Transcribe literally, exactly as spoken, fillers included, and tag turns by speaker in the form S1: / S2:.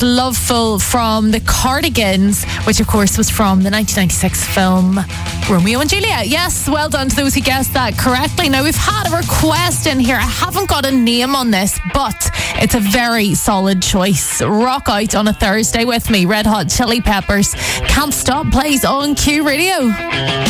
S1: Loveful from the Cardigans, which of course was from the nineteen ninety-six film Romeo and Juliet. Yes, well done to those who guessed that correctly. Now, we've had a request in here. I haven't got a name on this, but it's a very solid choice. Rock Out on a Thursday with me. Red Hot Chili Peppers. Can't Stop plays on Q Radio.